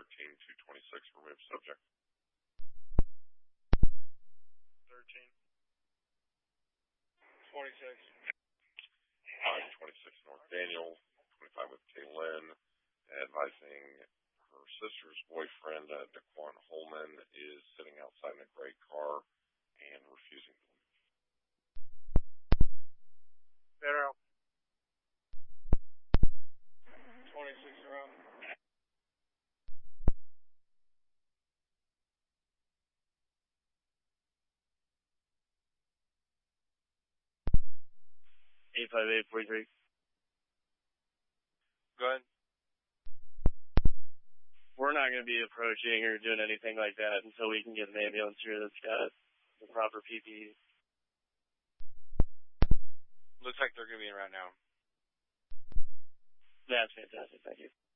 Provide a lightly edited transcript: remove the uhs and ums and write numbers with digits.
13-226, remove subject. 13-26. 526 North Daniel, 25 with Kaylin, advising her sister's boyfriend, Daquan Holman, is sitting outside in a gray car and refusing to leave. Zero. 26 around. 858-43. Go ahead. We're not going to be approaching or doing anything like that until we can get an ambulance here that's got the proper PPE. Looks like they're going to be in right now. That's fantastic. Thank you.